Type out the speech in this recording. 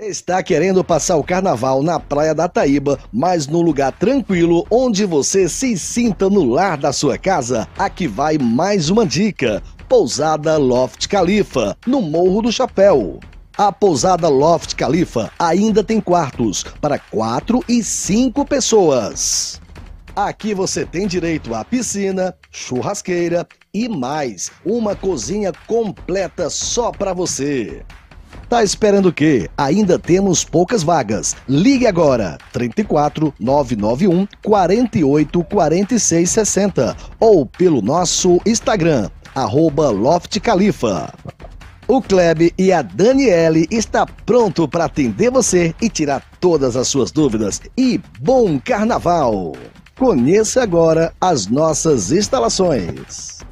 Está querendo passar o carnaval na Praia da Taíba, mas num lugar tranquilo onde você se sinta no lar da sua casa? Aqui vai mais uma dica: Pousada Loft Khalifa, no Morro do Chapéu. A Pousada Loft Khalifa ainda tem quartos para 4 e 5 pessoas. Aqui você tem direito à piscina, churrasqueira e mais, uma cozinha completa só para você. Tá esperando o quê? Ainda temos poucas vagas. Ligue agora, 34 991 48 46 60 ou pelo nosso Instagram, @Loft Khalifa. O Kleb e a Daniele está pronto para atender você e tirar todas as suas dúvidas. E bom carnaval! Conheça agora as nossas instalações.